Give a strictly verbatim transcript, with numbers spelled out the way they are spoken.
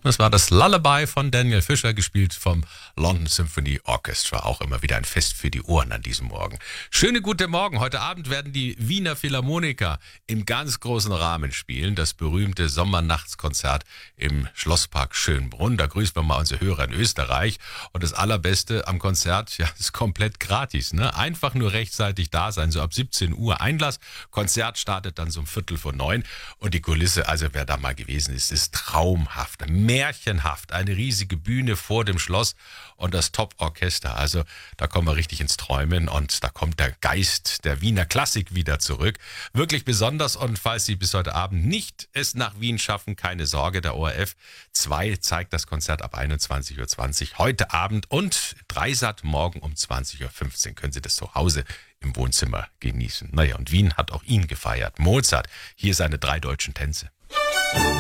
Das war das Lullaby von Daniel Fischer, gespielt vom London Symphony Orchestra. Auch immer wieder ein Fest für die Ohren an diesem Morgen. Schöne gute Morgen. Heute Abend werden die Wiener Philharmoniker im ganz großen Rahmen spielen. Das berühmte Sommernachtskonzert im Schlosspark Schönbrunn. Da grüßt man mal unsere Hörer in Österreich. Und das Allerbeste am Konzert, ja, ist komplett gratis, ne? Einfach nur rechtzeitig da sein, so ab siebzehn Uhr Einlass. Konzert startet dann so um Viertel vor neun. Und die Kulisse, also wer da mal gewesen ist, ist traumhaft. Märchenhaft, eine riesige Bühne vor dem Schloss und das Top-Orchester. Also da kommen wir richtig ins Träumen und da kommt der Geist der Wiener Klassik wieder zurück. Wirklich besonders, und falls Sie bis heute Abend nicht es nach Wien schaffen, keine Sorge, der O R F zwei zeigt das Konzert ab einundzwanzig Uhr zwanzig heute Abend, und Dreisat morgen um zwanzig Uhr fünfzehn können Sie das zu Hause im Wohnzimmer genießen. Naja, und Wien hat auch ihn gefeiert. Mozart, hier seine drei deutschen Tänze.